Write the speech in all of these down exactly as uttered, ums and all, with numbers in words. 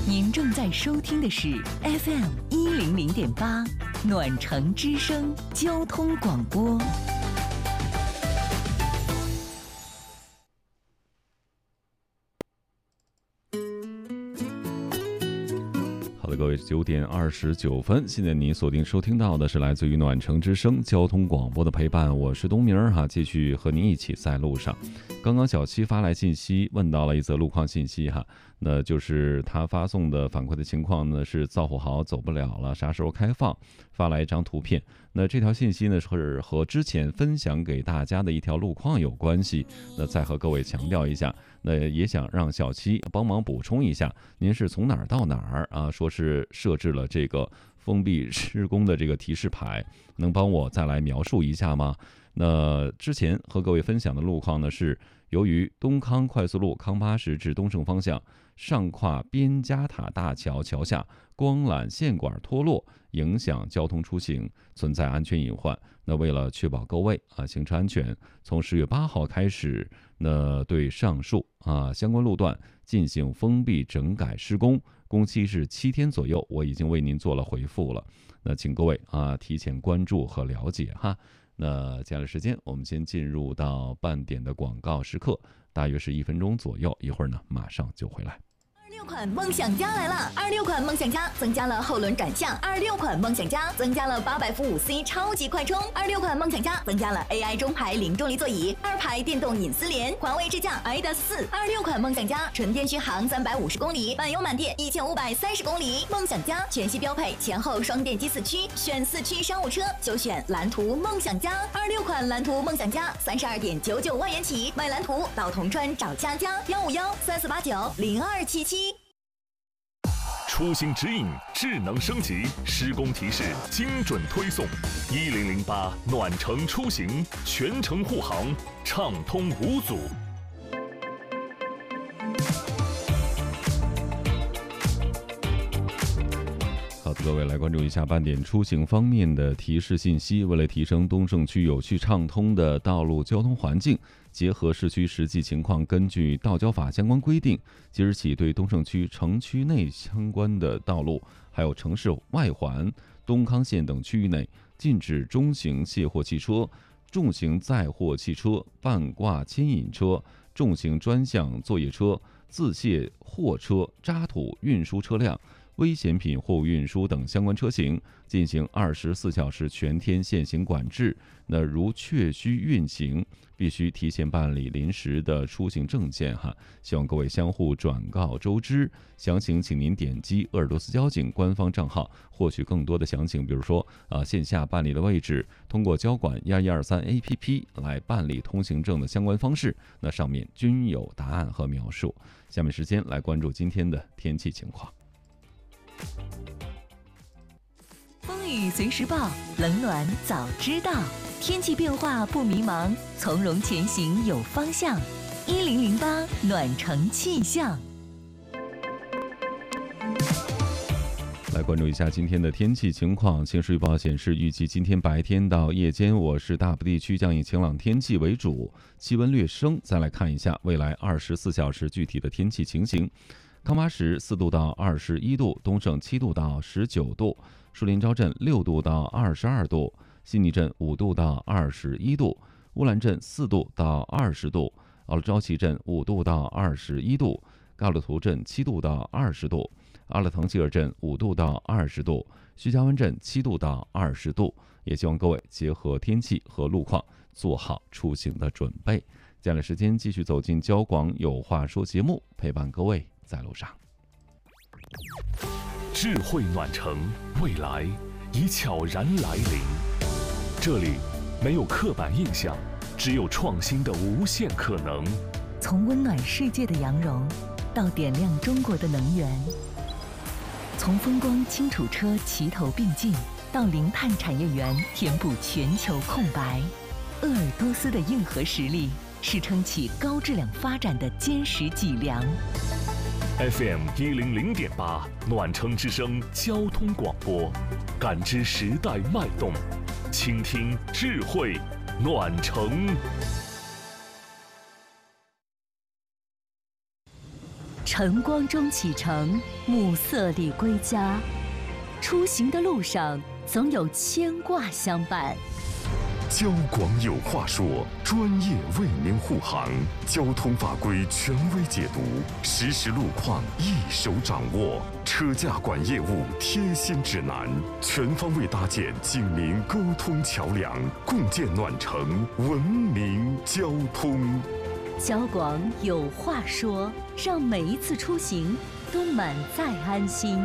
您正在收听的是 F M 一零零点八暖城之声交通广播。 好的，各位，九点二十九分，现在你锁定收听到的是来自于暖城之声交通广播的陪伴，我是东明儿哈，继续和您一起在路上。刚刚小七发来信息，问到了一则路况信息哈，那就是他发送的反馈的情况呢是造护好走不了了，啥时候开放？发来一张图片。那这条信息呢是和之前分享给大家的一条路况有关系，那再和各位强调一下，那也想让小七帮忙补充一下，您是从哪儿到哪儿啊？说是设置了这个封闭施工的这个提示牌，能帮我再来描述一下吗？那之前和各位分享的路况呢是，由于东康快速路康巴什至东胜方向上跨边家塔大桥桥下光缆线管脱落，影响交通出行，存在安全隐患。那为了确保各位啊行车安全，从十月八号开始，那对上述啊相关路段进行封闭整改施工，工期是七天左右，我已经为您做了回复了。那请各位啊提前关注和了解哈。那接下来时间，我们先进入到半点的广告时刻，大约是一分钟左右，一会儿呢马上就回来。 二六款梦想家来了！二六款梦想家增加了后轮转向，二六款梦想家增加了八百伏五 C 超级快充，二六款梦想家增加了 A I 中排零重力座椅，二排电动隐私联，环卫支架 I D A 四。二六款梦想家纯电续航三百五十公里，满油满电一千五百三十公里。梦想家全系标配前后双电机四驱，选四驱商务车就选蓝图梦想家。二六款蓝图梦想家三十二点九九万元起，买蓝图到铜川找佳佳，幺五幺三四八九零二七七。 出行指引智能升级，施工提示精准推送。一零零八暖城出行，全程护航，畅通无阻。 好的，各位来关注一下半点出行方面的提示信息。为了提升东胜区有序畅通的道路交通环境，结合市区实际情况，根据道交法相关规定，即日起对东胜区城区内相关的道路，还有城市外环、东康线等区域内，禁止中型卸货汽车、重型载货汽车、半挂牵引车、重型专项作业车、自卸货车、渣土运输车辆、危险品货物运输等相关车型进行二十四小时全天限行管制。那如确需运行，必须提前办理临时的出行证件哈。希望各位相互转告周知。详情请您点击鄂尔多斯交警官方账号获取更多的详情，比如说啊线下办理的位置，通过交管一二一二三 A P P 来办理通行证的相关方式，那上面均有答案和描述。下面时间来关注今天的天气情况。 风雨随时报，冷暖早知道，天气变化不迷茫，从容前行有方向。一零零八暖城气象。 来关注一下今天的天气情况。晴时预报显示，预计今天白天到夜间，我市大部地区将以晴朗天气为主，气温略升。再来看一下未来二十四小时具体的天气情形。康巴什四度到二十一度，东胜七度到十九度，树林招镇六度到二十二度，悉尼镇五度到二十一度，乌兰镇四度到二十度，奥勒昭旗镇五度到二十一度，嘎鲁图镇七度到二十度，阿勒腾希尔镇五度到二十度，徐家湾镇七度到二十度。也希望各位结合天气和路况，做好出行的准备。接下来时间继续走进交广有话说节目，陪伴各位在路上。 智慧暖城，未来已悄然来临。这里没有刻板印象，只有创新的无限可能。 从温暖世界的羊绒，到点亮中国的能源；从风光清楚车齐头并进，到零碳产业园填补全球空白。鄂尔多斯的硬核实力，是撑起高质量发展的坚实脊梁。 F M 一零零点八暖城之声交通广播，感知时代脉动，倾听智慧暖城。 晨光中启程，暮色里归家。出行的路上，总有牵挂相伴。 交广有话说，专业为您护航，交通法规权威解读，实时路况一手掌握，车驾管业务贴心指南，全方位搭建警民沟通桥梁，共建暖城文明交通。 交广有话说，让每一次出行都满载安心。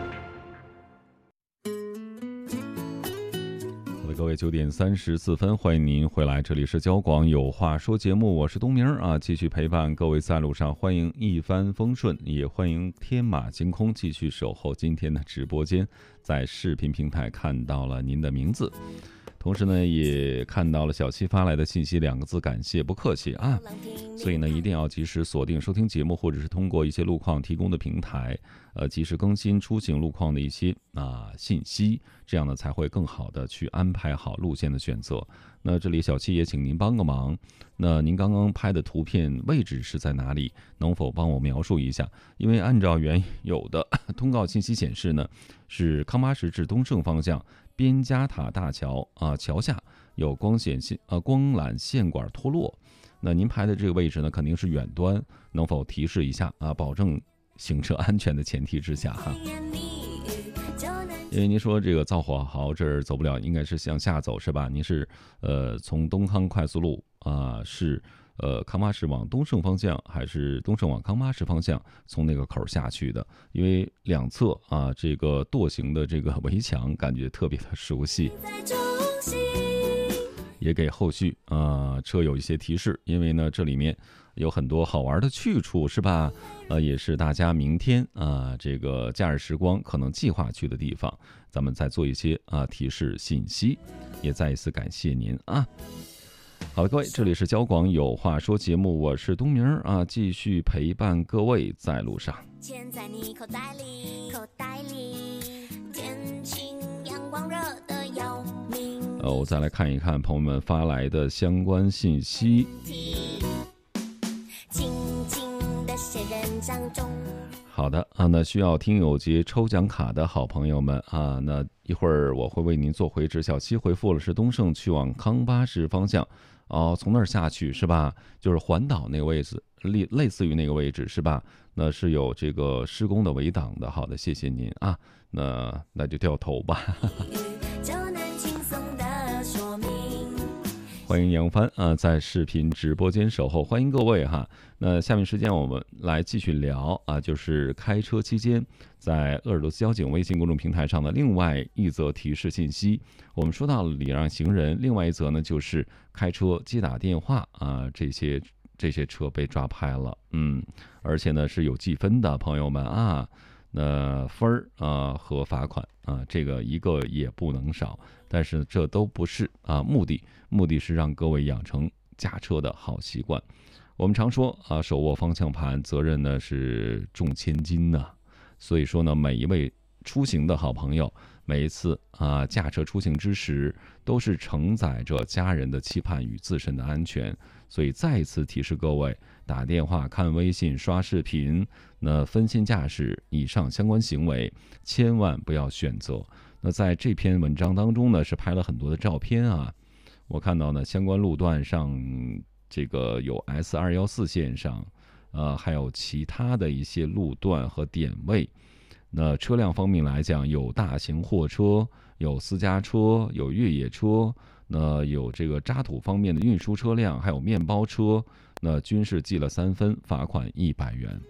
各位九点三十四分，欢迎您回来，这里是交广有话说节目，我是东明啊，继续陪伴各位在路上，欢迎一帆风顺，也欢迎天马行空继续守候今天的直播间，在视频平台看到了您的名字，同时呢也看到了小七发来的信息，两个字感谢，不客气啊。所以呢一定要及时锁定收听节目，或者是通过一些路况提供的平台呃，及时更新出行路况的一些啊、呃、信息，这样呢才会更好的去安排好路线的选择。那这里小七也请您帮个忙，那您刚刚拍的图片位置是在哪里？能否帮我描述一下？因为按照原有的通告信息显示呢，是康巴什至东胜方向边家塔大桥啊、呃、桥下有光线线呃光缆线管脱落。那您拍的这个位置呢，肯定是远端，能否提示一下啊？保证行车安全的前提之下哈。因为您说这个造火豪这儿走不了，应该是向下走是吧？您是呃从东康快速路啊、呃、是呃康巴什往东胜方向，还是东胜往康巴什方向从那个口下去的？因为两侧啊这个舵形的这个围墙感觉特别的熟悉。也给后续啊、呃、车友一些提示，因为呢这里面有很多好玩的去处是吧？呃，也是大家明天啊、呃、这个假日时光可能计划去的地方，咱们再做一些啊、呃、提示信息，也再一次感谢您啊。好了，各位，这里是交广有话说节目，我是东明啊，继续陪伴各位在路上。钱在你口袋里，口袋里，天晴阳光热的要命。呃，我再来看一看朋友们发来的相关信息。轻轻的仙人掌中。好的啊，那需要听友节抽奖卡的好朋友们啊，那一会儿我会为您做回执。小七回复了是东胜去往康巴什方向，哦，从那儿下去是吧？就是环岛那个位置，类类似于那个位置是吧？那是有这个施工的围挡的。好的，谢谢您啊，那那就掉头吧。欢迎杨帆啊，在视频直播间守候，欢迎各位哈。那下面时间我们来继续聊啊，就是开车期间在鄂尔多斯交警微信公众平台上的另外一则提示信息。我们说到了礼让行人，另外一则呢就是开车接打电话啊，这些这些车被抓拍了，嗯，而且呢是有记分的，朋友们啊。那分儿啊和罚款啊，这个一个也不能少，但是这都不是啊目的，目的是让各位养成驾车的好习惯。我们常说啊，手握方向盘，责任呢是重千斤呐、啊。所以说呢，每一位出行的好朋友，每一次啊驾车出行之时，都是承载着家人的期盼与自身的安全。所以再一次提示各位，打电话、看微信、刷视频，那分心驾驶以上相关行为，千万不要选择。那在这篇文章当中呢，是拍了很多的照片啊。我看到呢，相关路段上，这个有 S 二一四 线上，呃，还有其他的一些路段和点位。那车辆方面来讲，有大型货车，有私家车，有越野车。那有这个渣土方面的运输车辆，还有面包车，那均是记了三分，罚款一百元。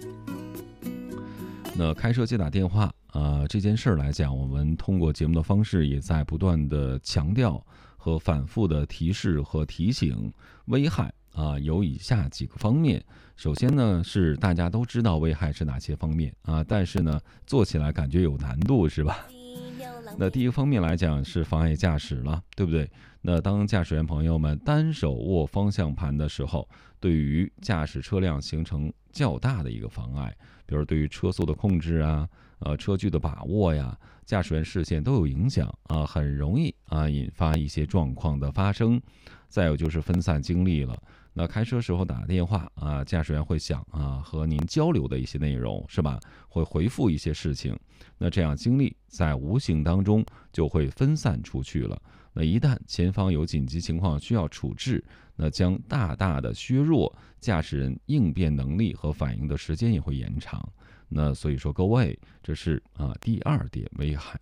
那开车接打电话啊、呃，这件事儿来讲，我们通过节目的方式也在不断的强调和反复的提示和提醒危害啊、呃，有以下几个方面。首先呢，是大家都知道危害是哪些方面啊，但是呢，做起来感觉有难度，是吧？那第一个方面来讲是妨碍驾驶了，对不对？那当驾驶员朋友们单手握方向盘的时候， 对于驾驶车辆形成较大的一个妨碍，比如对于车速的控制啊，呃，车距的把握呀，驾驶员视线都有影响啊，很容易啊引发一些状况的发生。再有就是分散精力了。那开车时候打电话啊，驾驶员会想啊和您交流的一些内容是吧？会回复一些事情，那这样精力在无形当中就会分散出去了。那一旦前方有紧急情况需要处置，那将大大的削弱驾驶人应变能力和反应的时间也会延长。那所以说各位，这是啊第二点危害。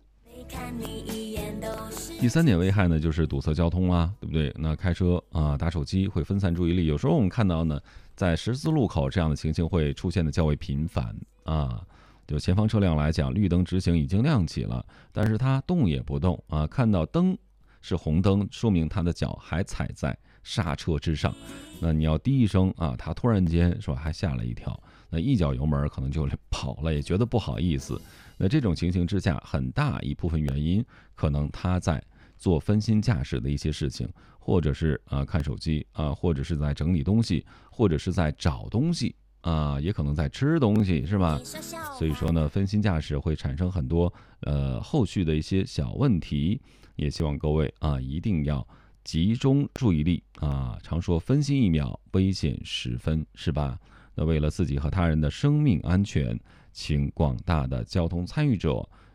第三点危害呢，就是堵塞交通啦，对不对？那开车啊，打手机会分散注意力。有时候我们看到呢，在十字路口这样的情形会出现的较为频繁啊。就前方车辆来讲，绿灯直行已经亮起了，但是它动也不动啊。看到灯是红灯，说明他的脚还踩在刹车之上。那你要滴一声啊，他突然间说还吓了一跳，那一脚油门可能就跑了，也觉得不好意思。那这种情形之下，很大一部分原因可能他在做分心驾驶的一些事情，或者是啊看手机啊，或者是在整理东西，或者是在找东西啊，也可能在吃东西，是吧？所以说呢，分心驾驶会产生很多呃后续的一些小问题，也希望各位啊一定要集中注意力啊。常说分心一秒，危险十分，是吧？那为了自己和他人的生命安全，请广大的交通参与者